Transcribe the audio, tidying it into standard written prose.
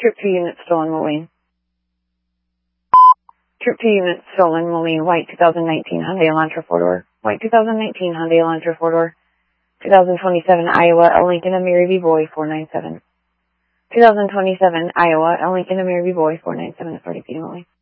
Trip 2 unit stolen, Moline. Trip 2 unit stolen, Moline, white 2019 Hyundai Elantra 4-door. White 2019 Hyundai Elantra 4-door. 2027 Iowa, a Lincoln, a Mary B. Boy, 497. 2027 Iowa, a Lincoln, a Mary B. Boy, 497, 40 feet, Moline.